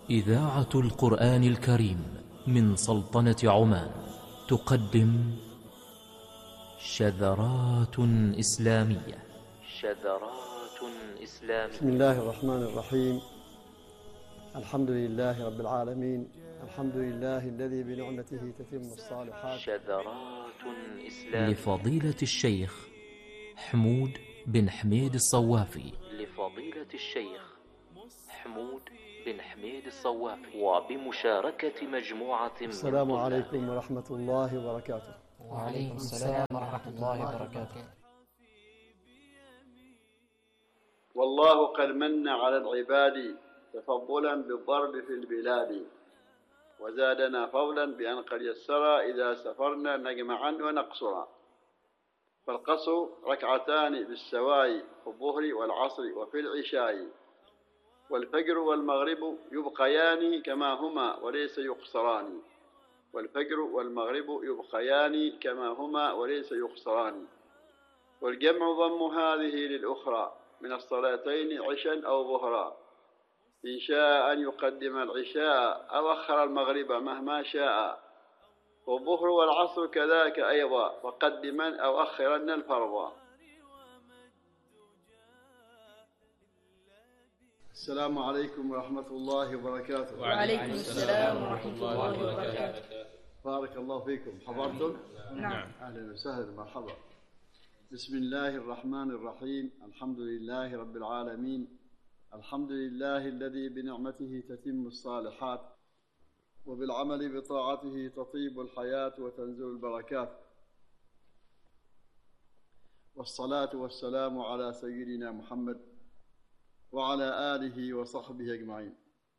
إذاعة القرآن الكريم من سلطنة عمان تقدم شذرات إسلامية. بسم الله الرحمن الرحيم. الحمد لله رب العالمين، الحمد لله الذي بنعمته تتم الصالحات. شذرات إسلامية لفضيلة الشيخ حمود بن حميد الصوافي. وبمشاركة مجموعة من السلام عليكم ورحمة الله وبركاته. وعليكم السلام ورحمة الله وبركاته. والله قد من على العباد تفضلا بالضرب في البلاد، وزادنا فضلا بأن قد يسر إذا سفرنا نجمعا ونقصرا. فالقصر ركعتان بالسواء في الظهر والعصر وفي العشاء، والفجر والمغرب يبقيان كما هما وليس يقصران. والفجر والمغرب يبقيان كما هما وليس يقصران. والجمع ضم هذه للأخرى من الصلاتين عشا أو ظهرا، إن شاء أن يقدم العشاء أو أخر المغرب مهما شاء. والظهر والعصر كذاك أيضا، وقدما أو أخرن الفرض. السلام عليكم ورحمة الله وبركاته. وعليكم السلام ورحمة الله وبركاته. بارك الله فيكم. حضرتم؟ نعم. أهلا وسهلا، مرحبا. بسم الله الرحمن الرحيم. الحمد لله رب العالمين، الحمد لله الذي بنعمته تتم الصالحات، وبالعمل بطاعته تطيب الحياة وتنزل البركات. والصلاة والسلام على سيدنا محمد وعلى آله وصحبه أجمعين.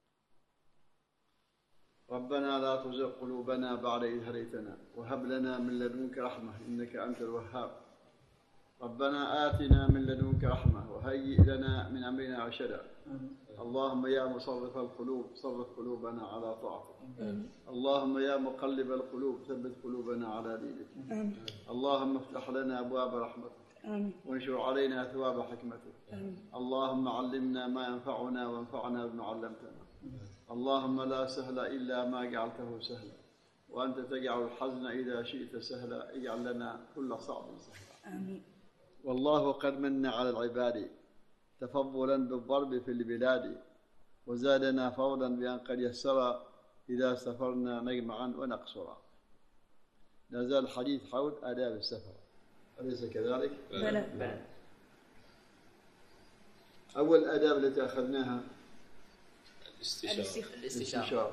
ربنا لا تزغ قلوبنا بعد إذ هديتنا وهب لنا من لدنك رحمة إنك أنت الوهاب. ربنا آتنا من لدنك رحمة وهيئ لنا من أمرنا رشدا. اللهم يا مصرف القلوب صرف قلوبنا على طاعتك. اللهم يا مقلب القلوب ثبت قلوبنا على دينك. اللهم افتح لنا أبواب رحمتك وانشر علينا ثواب حكمتك. اللهم علمنا ما ينفعنا وانفعنا بما علمتنا. اللهم لا سهل إلا ما جعلته سهلا، وأنت تجعل الحزن إذا شئت سهلا. اجعل لنا كل صعب سهلا. آمين. والله قد من على العباد تفضلا بالضرب في البلاد، وزادنا فضلا بأن قد يسر إذا سفرنا نجمعا ونقصرا. لا زال الحديث حول آداب السفر، أليس كذلك؟ بلى. أول الآداب التي أخذناها الاستشارة.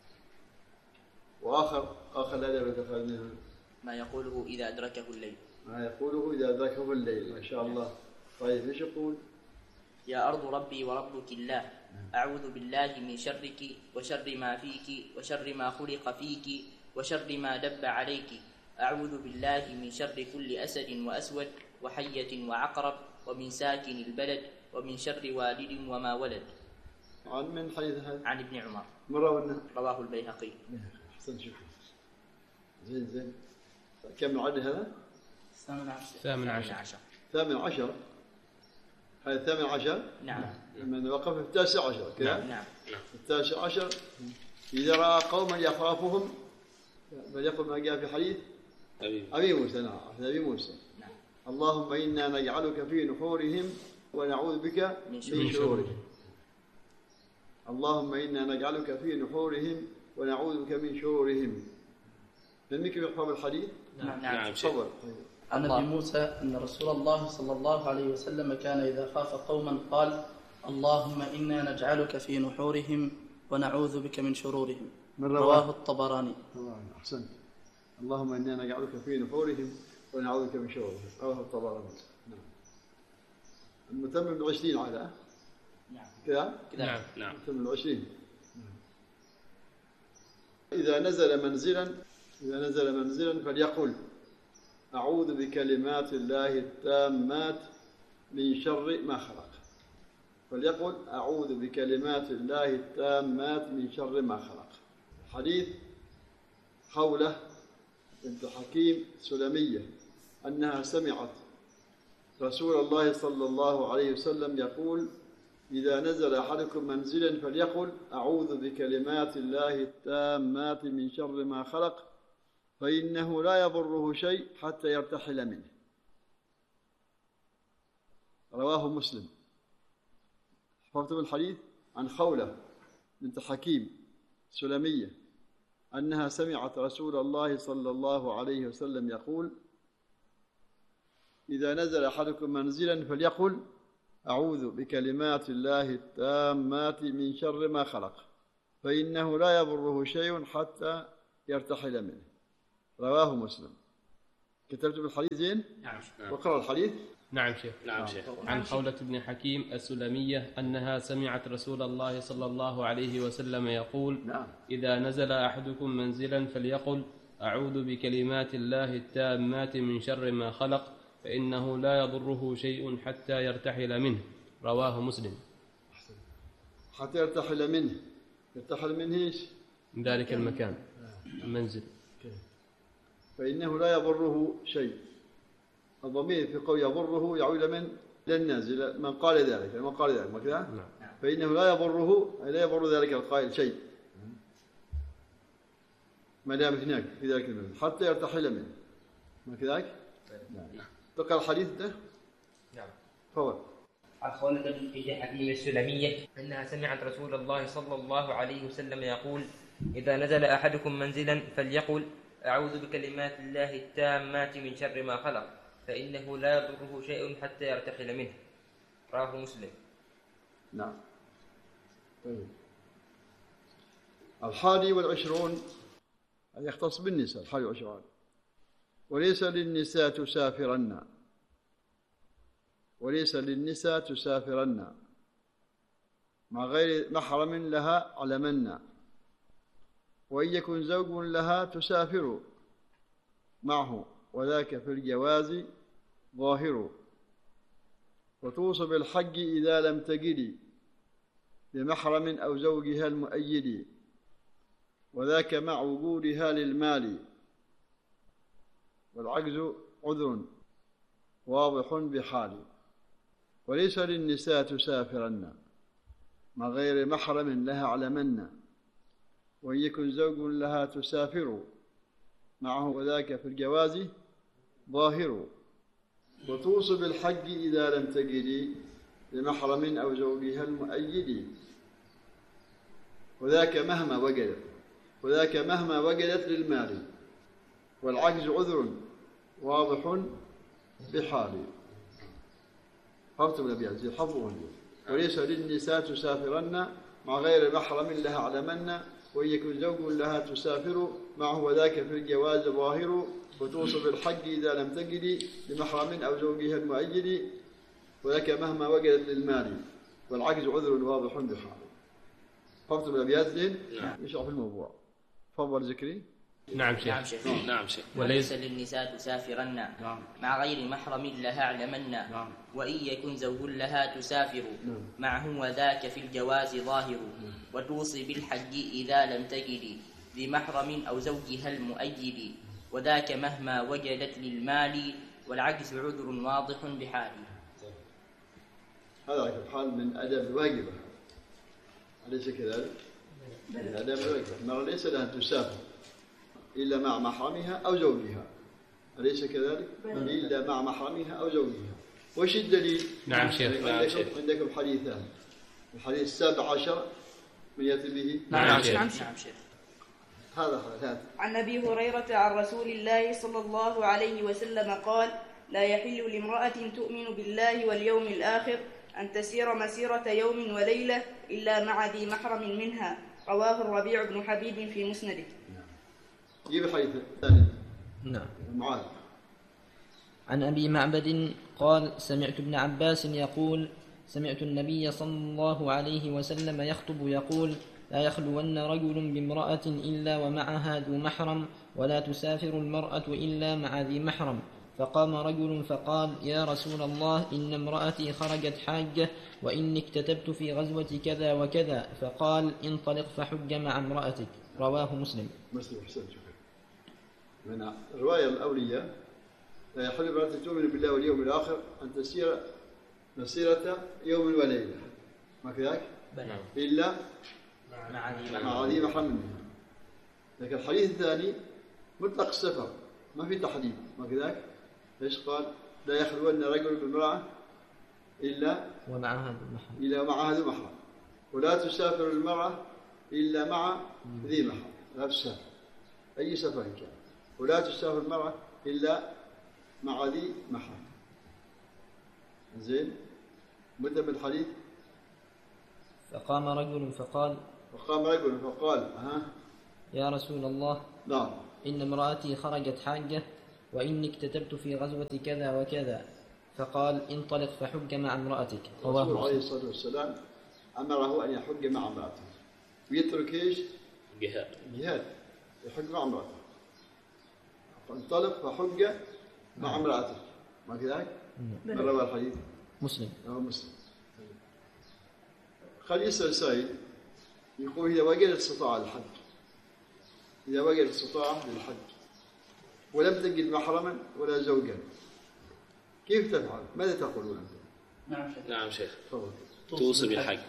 وآخر الآداب التي أخذناها ما يقوله إذا أدركه الليل. ما شاء الله. طيب ايش يقول؟ يا أرض ربي وربك الله، أعوذ بالله من شرك وشر ما فيك وشر ما خلق فيك وشر ما دب عليك. أعوذ بالله من شر كل أسد وأسود وحية وعقرب ومن ساكن البلد ومن شر والد وما ولد. عن من حديث هذا؟ عن ابن عمر. رواه البيهقي. أحسن، شكرا. زين. كم عدد هذا؟ 18. 18. هذا 18. نعم. من وقف في 19 كذا. نعم. 19. إذا رأى قوما يخافهم فليقل ما جاء في حديث أبي موسى. نعم، أبي موسى. نعم. اللهم إنا نجعلك في نحورهم ونعوذ بك من شرورهم. اللهم إنا نجعلك في نحورهم ونعوذ بك من شرورهم. من ممكن يقرأ الحديث؟ نعم. تفضل. عن أبي موسى أن رسول الله صلى الله عليه وسلم كان إذا خاف قوما قال: اللهم إنا نجعلك في نحورهم ونعوذ بك من شرورهم. رواه الطبراني. أحسنت. اللهم إنا نجعلك في نحورهم ونعوذ بك من شرورهم. رواه الطبراني. نعم. المتمم 20 على. نعم. كذا؟ نعم. المتمم 20. إذا نزل منزلا فليقل: أعوذ بكلمات الله التامات من شر ما خلق. فليقل: أعوذ بكلمات الله التامات من شر ما خلق. حديث خولة بنت حكيم سلمية أنها سمعت رسول الله صلى الله عليه وسلم يقول: إذا نزل أحدكم منزلا فليقل أعوذ بكلمات الله التامات من شر ما خلق فإنه لا يضره شيء حتى يرتحل منه. رواه مسلم. حفظتم الحديث عن خولة بنت حكيم سلمية أنها سمعت رسول الله صلى الله عليه وسلم يقول إذا نزل أحدكم منزلا فليقل أعوذ بكلمات الله التامات من شر ما خلق فإنه لا يضره شيء حتى يرتحل منه. رواه مسلم. كتبت بالحديث زين؟ نعم. وقرأ الحديث. نعم شيخ. نعم شيخ. عن خولة بن حكيم السلمية أنها سمعت رسول الله صلى الله عليه وسلم يقول نعم. إذا نزل أحدكم منزلا فليقل أعوذ بكلمات الله التامات من شر ما خلق فإنه لا يضره شيء حتى يرتحل منه. رواه مسلم. حتى يرتحل منه. يرتحل منه إيش؟ من ذلك المكان المنزل. فإنه لا يضره شيء. الضمير في قول يضره يعود من للنازل من قال ذلك ما كذا؟ نعم. فإنه لا يضر ذلك القائل شيء ما دام هناك في ذلك المكان حتى يرتحل منه. ما كذلك؟ نعم. تقرأ الحديث ده؟ نعم. فور. عن خولة بنت حكيم السلمية أنها سمعت رسول الله صلى الله عليه وسلم يقول إذا نزل أحدكم منزلا فليقل أعوذ بكلمات الله التامات من شر ما خلق فإنه لا يضره شيء حتى يرتحل منه. رواه مسلم. نعم. طيب. 21 يختص بالنساء. 21 وليس للنساء تسافرن مع غير محرم لها علمنا وإن يكن زوج لها تسافر معه وذاك في الجواز ظاهر وتوصي بالحج إذا لم تجد بمحرم أو زوجها المؤيد وذاك مع وجودها للمال والعجز عذر واضح بحال. وليس للنساء تسافرن مع غير محرم لها علمنا وإن يكن زوج لها تسافر معه وذاك في الجواز ظاهر وتوصي بالحج إذا لم تجد بمحرم أو زوجها المؤيد وذاك مهما وجدت للمال والعجز عذر واضح بحال. حفظتم الأبيات حفظوهن. وليس للنساء تسافرن مع غير محرم لها علمن وإن يكن زوج لها تسافر معه وذاك في الجواز ظاهر وتوصي بالحج إذا لم تجد بمحرم أو زوجها المؤيد وذاك مهما وجدت للمال والعجز عذر واضح بحال. حفظتم الأبيات زين؟ نشرح في الموضوع. تفضل ذكري. نعم شيخ. نعم شيخ. وليس للنساء تسافرن مع غير محرم لها علمن وإن يكن زوج لها تسافر معه وذاك في الجواز ظاهر وتوصي بالحج إذا لم تجد بمحرم أو زوجها المؤيد وذاك مهما وجدت للمال والعجز عذر واضح بحال. هذا الحال من أدب الواجبة أليس كذلك؟ من أدب الواجبة. المرأة ليس لها أن تسافر إلا مع محرمها أو زوجها أليس كذلك؟ إلا مع محرمها أو زوجها. وش الدليل؟ نعم شيخ. عندكم حديثان. الحديث 17 من يأتي به. نعم شيخ. هذا حديث عن أبي هريرة عن رسول الله صلى الله عليه وسلم قال لا يحل لامرأة تؤمن بالله واليوم الآخر أن تسير مسيرة يوم وليلة إلا مع ذي محرم منها. رواه الربيع بن حبيب في مسنده. جيب الحديث الثاني. نعم. معاذ. عن أبي معبد قال سمعت ابن عباس يقول سمعت النبي صلى الله عليه وسلم يخطب يقول لا يخلون رجل بامرأة إلا ومعها ذو محرم ولا تسافر المرأة إلا مع ذي محرم. فقام رجل فقال يا رسول الله إن امرأتي خرجت حاجة وإني اكتتبت في غزوة كذا وكذا. فقال انطلق فحج مع امرأتك. رواه مسلم. حسن شكرا. من الرواية الأولية لا يحل امرأة تؤمن بالله واليوم الآخر أن تسير مسيرة يوم وليلة ما كذاك؟ نعم. إلا مع ذي محرم منها. لكن الحديث الثاني مطلق السفر ما في تحديد، ما كذاك؟ ايش قال؟ لا يخلون رجل بامرأة إلا ومعها ذو محرم، ولا تسافر المرأة إلا مع ذي محرم، لا تسافر أي سفر كان، ولا تسافر المرأة إلا مع ذي محرم. زين، متى بالحديث؟ فقام رجل فقال يا رسول الله، نعم، إن امرأتي خرجت حاجة وإني اكتتبت في غزوة كذا وكذا، فقال انطلق فحج مع امرأتك. الرسول عليه الصلاة والسلام أمره أن يحج مع امرأته ويترك إيش؟ جهاد، يحج مع امرأته. فانطلق فحج مع امرأتك، ما كذلك؟ من روى الحديث؟ مسلم. خلي يسأل سائل يقول إذا وجد استطاعة الحج، إذا وجد استطاعة للحج ولم تجد محرما ولا زوجا، كيف تفعل؟ ماذا تقولون أنتم؟ نعم شيخ. توصل بالحج.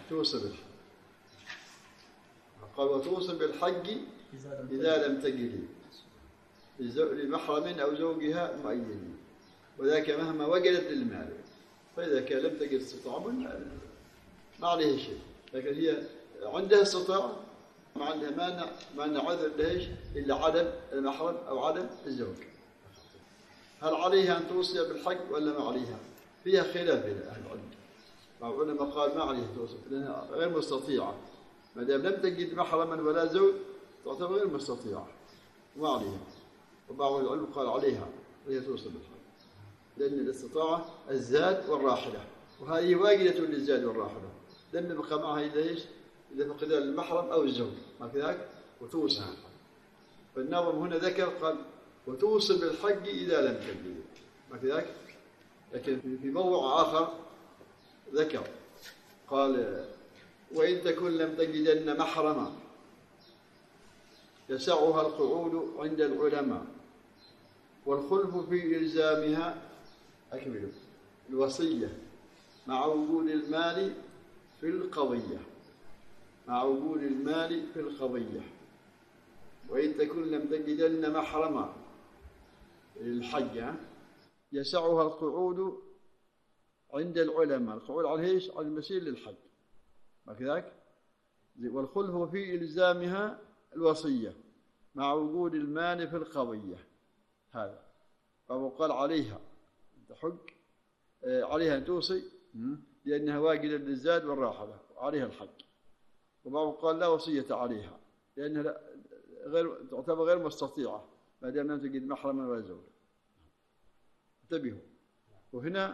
قال وتوصل بالحج إذا لم تجد لمحرم أو زوجها مؤيد، وذاك مهما وجدت للمال، فإذا كان لم تجد استطاعة ما عليه شيء، لكن هي عندها استطاعة ما عندها مانع عذر لهش إلا عدم المحرم أو عدم الزوج. هل عليها أن توصي بالحج ولا ما عليها؟ فيها خلاف بين أهل العلم. بعض العلماء قال ما عليها توصي لأنها غير مستطيعة، ما دام لم تجد محرما ولا زوج تعتبر غير مستطيعة وما عليها. وبعض العلم قال عليها وهي توصي بالحج، لأن الاستطاعة الزاد والراحلة، وهذه واجدة للزاد والراحلة، لم يبقى معها إلا إيش؟ إلا فقدان المحرم أو الزوج، ما كذاك؟ وتوصل بالحج. فالناظم هنا ذكر قال وتوصل بالحج إذا لم تجد، ما كذاك؟ لكن في موضع آخر ذكر قال وإن تكن لم تجدن محرما يسعها القعود عند العلماء، والخلف في إلزامها أكمل الوصية مع وجود المال في القضية، وإن تكن لم تجدن محرما للحج يسعها القعود عند العلماء. القعود على ايش؟ على المسير للحج، ما كذاك؟ والخلف في إلزامها الوصية مع وجود المال في القضية. هذا فهو قال عليها تحج، عليها أن توصي لأنها واجدة للزاد والراحلة، عليها الحج. وبعضهم قال لا وصية عليها لأنها تعتبر غير مستطيعة ما دام لم تجد محرما ولا زوجا. انتبهوا. وهنا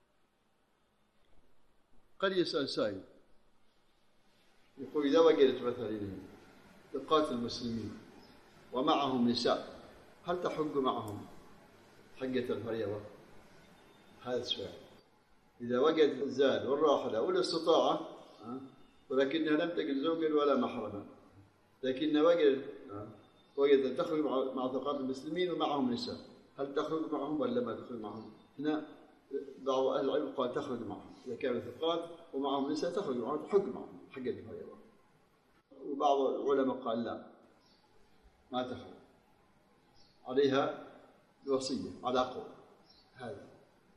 قد يسأل سائل يقول إذا وجدت مثلا ثقات المسلمين ومعهم نساء هل تحج معهم حجة الفريضة؟ هذا السؤال. إذا وجد الزاد والراحلة والاستطاعة ولكنها لم تجد زوجا ولا محرما، لكنها وجد أن تخرج مع ثقات المسلمين ومعهم نساء، هل تخرج معهم ولا ما تخرج معهم؟ هنا بعض أهل العلم قال تخرج معهم، إذا كانوا ثقات ومعهم نساء تخرج معهم تحج معهم حجة الفريضة. وبعض العلماء قال لا ما تخرج، عليها الوصية على قول. هذا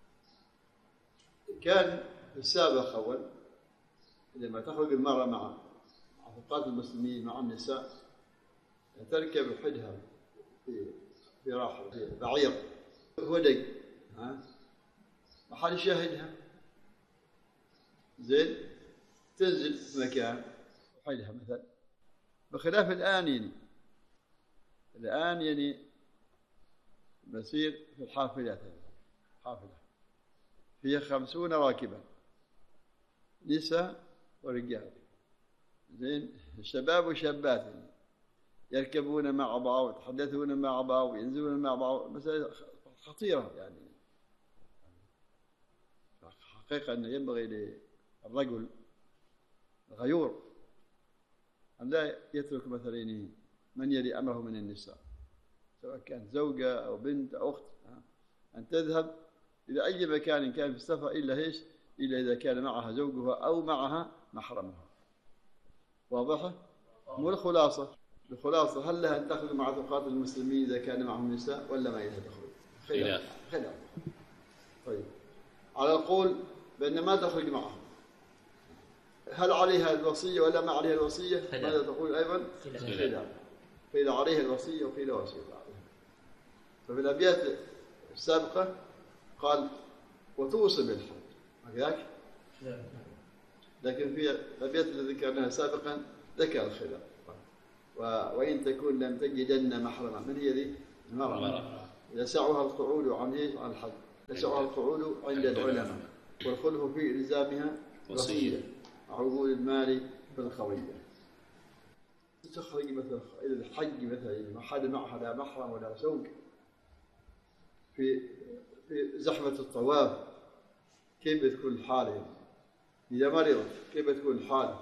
كان في السابق أول لما تخرج المرأة مع ثقات المسلمين مع النساء تركب حدها في راحل في بعير ودق ما حد يشاهدها، زين تنزل في مكان حدها مثلا، بخلاف الآن يعني مسير في الحافلات، حافلة فيها 50 راكبا نساء ورجال، زين الشباب وشابات يركبون مع بعض ويتحدثون مع بعض وينزلون مع بعض، مسألة خطيرة يعني. حقيقة أنه ينبغي للرجل الغيور أن لا يترك مثلا من يلي أمره من النساء سواء كانت زوجة أو بنت أو أخت، أن تذهب إلى أي مكان كان في السفر إلا إذا كان معها زوجها أو معها محرمها. واضحة؟ مو الخلاصة. الخلاصة هل لها أن تخرج مع ثقات المسلمين إذا كان معهم نساء ولا ما لها تخرج؟ خلاف. طيب على القول بأن ما تخرج معهم، هل عليها الوصية ولا ما عليها الوصية؟ ماذا تقول أيضا؟ خلاف. قيل عليها الوصية وقيل وصية عليها. ففي الأبيات السابقة قال وتوصي بالحج هكذاك، لكن في الأبيات التي ذكرناها سابقا ذكر الخلاف. وإن تكون لم تجدن محرما، من هي ذي؟ المرأة. يسعها القعود عن الحج، يسعها القعود عند العلماء، والخلف في إلزامها وصية عقول المال بالخوية. تخرج مثلا إلى الحج مثلا ما حد معها لا محرم ولا زوج، في زحمة الطواف كيف بتكون الحالة؟ إذا مرضت كيف بتكون الحالة؟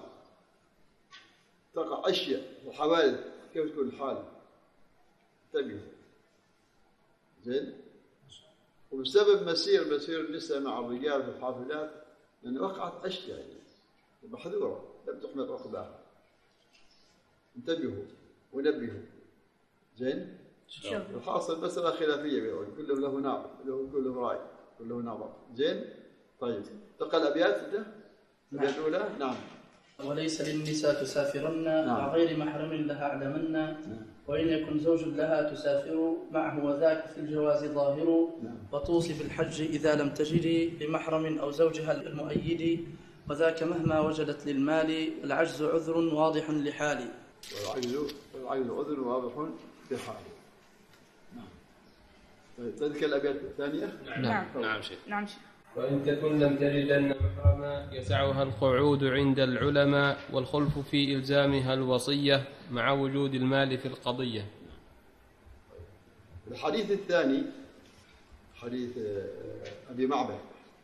تقع أشياء وحوادث كيف تكون الحالة؟ انتبه. زين؟ وبسبب مسير النساء مع الرجال في الحافلات لأن وقعت أشياء محذورة لم تحمل عقباها. انتبهوا ونبهوا. زين؟ الحاصل مسألة خلافية بيقول كله له ناظر، كله رأي، كله نظر. زين؟ طيب تقل الأبيات ده؟ الأبيات الأولى؟ نعم. وليس للنساء تسافرن مع غير محرم لها أعلمن، وإن يكن زوج لها تسافر معه وذاك في الجواز ظاهر، وتوصي بالحج إذا لم تجدي لمحرم أو زوجها المؤيد، وذاك مهما وجدت للمال العجز عذر واضح لحالي. والعجز عذر واضح لحالي. نعم. طيب تلك الأبيات الثانية؟ نعم شيخ. نعم شيخ. وإن تكن لم تجدن محرما يسعها القعود عند العلماء، والخلف في إلزامها الوصية مع وجود المال في القضية. الحديث الثاني حديث أبي معبد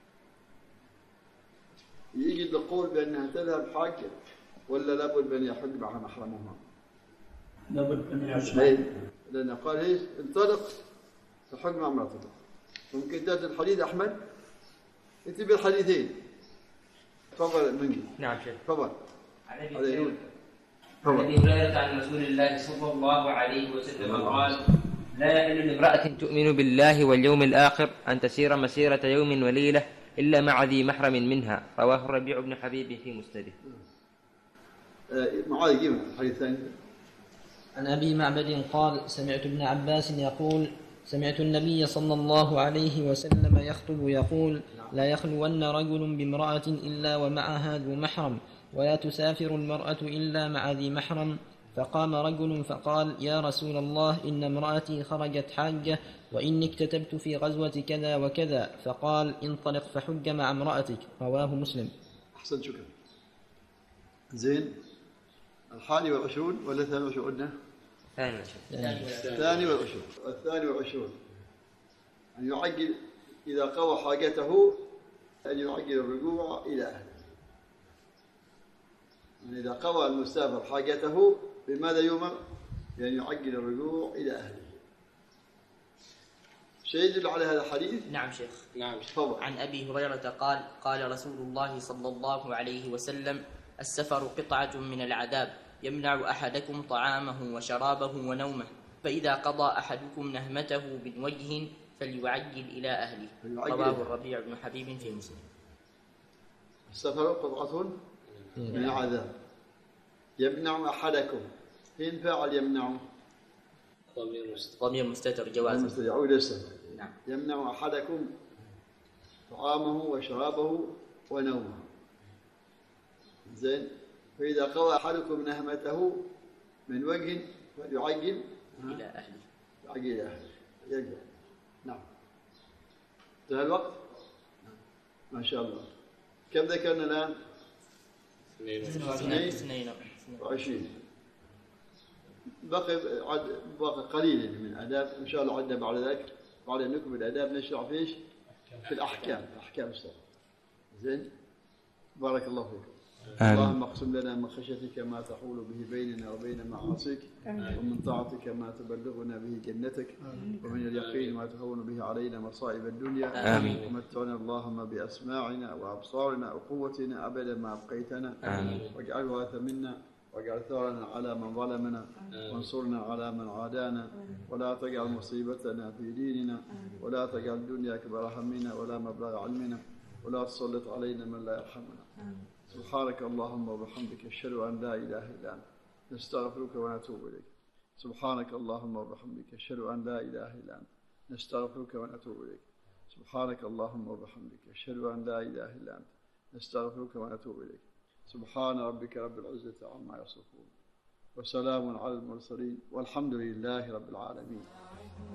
يجي القول بأنها تذهب حاجة ولا لابد بأن يحج معها محرمها؟ لابد بأن يحج، لأن قال هي انطلق تحج مع امرأتك. ممكن تأتي الحديث أحمد انت بالحديثين. تفضل مني. نعم شيخ. تفضل. عن ابي هريره عن رسول الله صلى الله عليه وسلم قال: لا يحل لامرأة تؤمن بالله واليوم الآخر أن تسير مسيرة يوم وليلة إلا مع ذي محرم منها. رواه الربيع بن حبيب في مسنده. معاذ جيب الحديث الثاني. عن أبي معبد قال: سمعت ابن عباس يقول: سمعت النبي صلى الله عليه وسلم يخطب يقول: لا يخلون رجل بامرأة إلا ومعها ذو محرم، ولا تسافر المرأة إلا مع ذي محرم. فقام رجل فقال: يا رسول الله، إن امرأتي خرجت حاجة، وإني اكتتبت في غزوة كذا وكذا. فقال: انطلق فحج مع امرأتك. رواه مسلم. أحسن، شكرا. زين. 21 ولا 23؟ الثاني والعشرون أن يعجل إذا قوى حاجته أن يعجل الرجوع إلى أهله. يعني إذا قوى المسافر حاجته بماذا يؤمر؟ بأن يعجل الرجوع إلى أهله. شيء يدل على هذا الحديث؟ نعم شيخ. فضل. عن أبي هريرة قال: قال رسول الله صلى الله عليه وسلم: السفر قطعة من العذاب، يمنع أحدكم طعامه وشرابه ونومه، فإذا قضى أحدكم نهمته من وجه فليعجل إلى أهله. رواه الربيع بن حبيب في مسلم. السفر قطعة من العذاب يمنع أحدكم. فين فاعل يمنع؟ ضمير مستتر جوازا. يعود السفر. نعم. يمنع أحدكم طعامه وشرابه ونومه. زين. فإذا قضى أحدكم نهمته من وجه فليعجل إلى أهله. يعجل إلى أهله. يرجع. نعم. انتهى الوقت؟ ما شاء الله. كم ذكرنا الآن؟ 22. بقي قليل من الآداب. إن شاء الله عندنا بعد ذلك بعد أن نكمل الآداب نشرع في الأحكام. أحكام الصلاة. زين. بارك الله فيكم. اللهم اقسم لنا من خشيتك ما تحول به بيننا وبين معاصيك، ومن طاعتك ما تبلغنا به جنتك، ومن اليقين ما تهون به علينا مصائب الدنيا. ومتعنا اللهم بأسماعنا وأبصارنا وقوتنا أبدا ما أبقيتنا، واجعل الوارث منا، واجعل ثارنا على من ظلمنا، وانصرنا على من عادانا، ولا تجعل مصيبتنا في ديننا، ولا تجعل الدنيا أكبر همنا ولا مبلغ علمنا، ولا تسلط علينا من لا يرحمنا. سبحانك اللهم وبحمدك، أشهد أن لا إله إلا أنت، نستغفرك ونتوب إليك. سبحانك اللهم وبحمدك، أشهد أن لا إله إلا أنت، نستغفرك ونتوب إليك. سبحانك اللهم وبحمدك، أشهد أن لا إله إلا أنت، نستغفرك ونتوب إليك. سبحان ربك رب العزة عما يصفون، وسلام على المرسلين، والحمد لله رب العالمين.